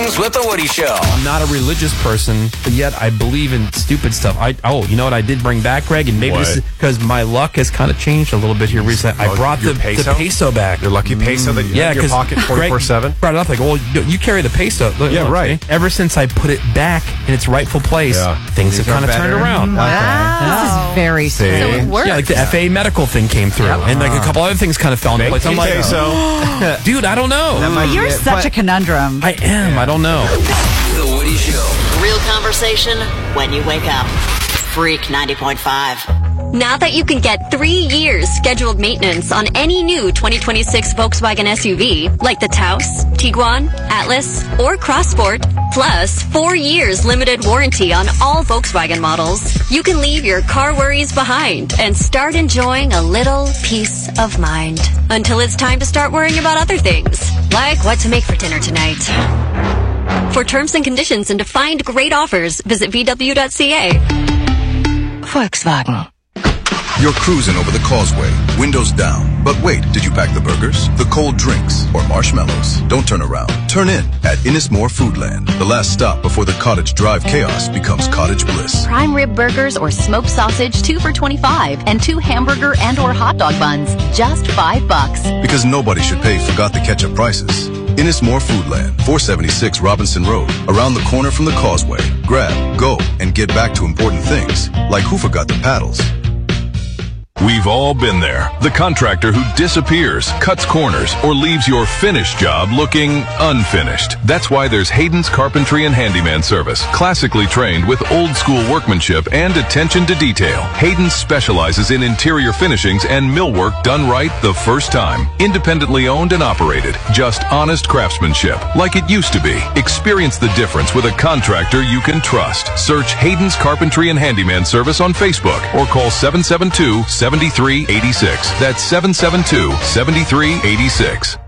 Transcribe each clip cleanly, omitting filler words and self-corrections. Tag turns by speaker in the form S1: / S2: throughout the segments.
S1: Mornings with the Woody Show.
S2: I'm not a religious person, but yet I believe in stupid stuff. You know what I did bring back, Greg? And maybe this is because my luck has kind of changed a little bit here recently. I brought the peso back.
S3: Your lucky peso that you have in your pocket 24/7?
S2: Brought it up like, well, you carry the peso.
S3: Yeah, right.
S2: Okay? Ever since I put it back in its rightful place, things have kind of turned around.
S4: Wow. This is very strange.
S5: So it works.
S2: Yeah, like the FAA medical thing came through, and like a couple other things kind of fell into place. I'm like, dude, I don't know.
S4: You're such a conundrum.
S2: I am. I don't know.
S1: The Woody Show.
S6: Real conversation when you wake up. Freak 90.5.
S7: Now that you can get 3 years scheduled maintenance on any new 2026 Volkswagen SUV, like the Taos, Tiguan, Atlas, or Crossport, plus 4 years limited warranty on all Volkswagen models, you can leave your car worries behind and start enjoying a little peace of mind. Until it's time to start worrying about other things, like what to make for dinner tonight. For terms and conditions and to find great offers, visit VW.ca. Volkswagen.
S8: You're cruising over the causeway, windows down. But wait, did you pack the burgers, the cold drinks, or marshmallows? Don't turn around. Turn in at Innismore Foodland. The last stop before the cottage drive chaos becomes cottage bliss.
S9: Prime rib burgers or smoked sausage, 2 for $25, and 2 hamburger and or hot dog buns, just $5.
S8: Because nobody should pay forgot the ketchup prices. Innismore Foodland, 476 Robinson Road, around the corner from the causeway. Grab, go, and get back to important things, like who forgot the paddles.
S10: We've all been there. The contractor who disappears, cuts corners, or leaves your finished job looking unfinished. That's why there's Hayden's Carpentry and Handyman Service. Classically trained with old school workmanship and attention to detail. Hayden's specializes in interior finishings and millwork done right the first time. Independently owned and operated. Just honest craftsmanship, like it used to be. Experience the difference with a contractor you can trust. Search Hayden's Carpentry and Handyman Service on Facebook or call 772-7386. That's 772-7386.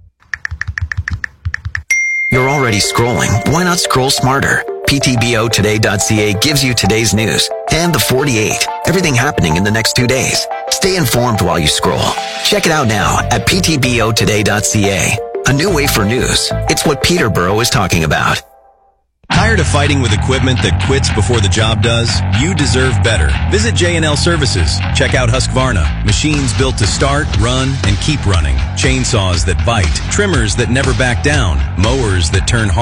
S11: You're already scrolling. Why not scroll smarter? PTBOtoday.ca gives you today's news and the 48. Everything happening in the next 2 days. Stay informed while you scroll. Check it out now at PTBOtoday.ca. A new way for news. It's what Peterborough is talking about.
S12: Tired of fighting with equipment that quits before the job does? You deserve better. Visit J&L Services. Check out Husqvarna. Machines built to start, run, and keep running. Chainsaws that bite. Trimmers that never back down. Mowers that turn hard.